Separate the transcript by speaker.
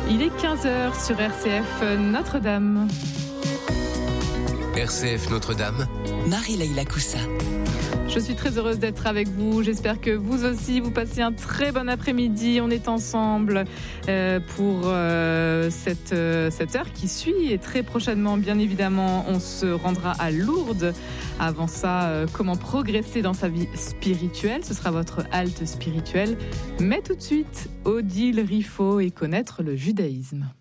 Speaker 1: Il est 15h sur RCF Notre-Dame.
Speaker 2: RCF Notre-Dame.
Speaker 3: Marie-Leila Coussa.
Speaker 1: Je suis très heureuse d'être avec vous. J'espère que vous aussi, vous passez un très bon après-midi. On est ensemble pour cette heure qui suit. Et très prochainement, bien évidemment, on se rendra à Lourdes. Avant ça, comment progresser dans sa vie spirituelle. Ce sera votre halte spirituelle. Mais tout de suite, Odile Riffaut et connaître le judaïsme.